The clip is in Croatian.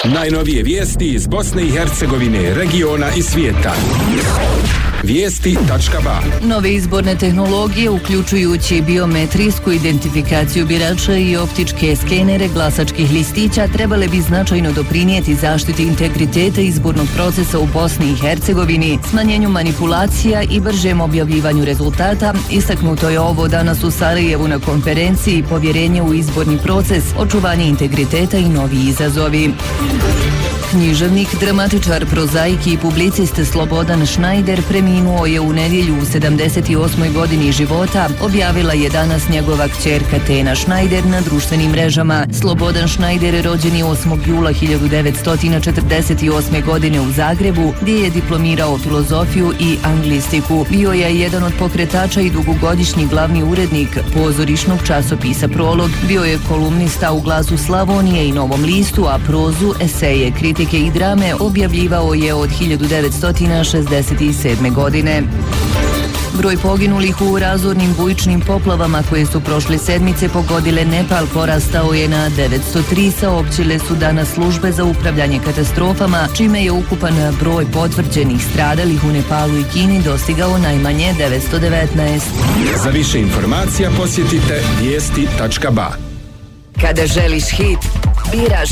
Najnovije vijesti iz Bosne i Hercegovine, regiona i svijeta. Vijesti.ba. Nove izborne tehnologije, uključujući biometrijsku identifikaciju birača i optičke skenere glasačkih listića, trebale bi značajno doprinijeti zaštiti integriteta izbornog procesa u Bosni i Hercegovini, smanjenju manipulacija i bržem objavljivanju rezultata. Istaknuto je ovo danas u Sarajevu na konferenciji Povjerenje u izborni proces, očuvanje integriteta i novi izazovi. Književnik, dramatičar, prozaik i publicist Slobodan Šnajder preminuo je u nedjelju u 78. godini života, objavila je danas njegova kćerka Tena Šnajder na društvenim mrežama. Slobodan Šnajder rođen je 8. jula 1948. godine u Zagrebu, gdje je diplomirao filozofiju i anglistiku. Bio je jedan od pokretača i dugogodišnji glavni urednik pozorišnog časopisa Prolog. Bio je kolumnista u Glasu Slavonije i Novom listu, a prozu, eseje, kritike i drame objavljivao je od 1967. godine. Broj poginulih u razornim bujičnim poplavama koje su prošle sedmice pogodile Nepal porastao je na 903, saopćile su danas službe za upravljanje katastrofama, čime je ukupan broj potvrđenih stradalih u Nepalu i Kini dostigao najmanje 919. Za više informacija posjetite vijesti.ba. Kada želiš hit, biraš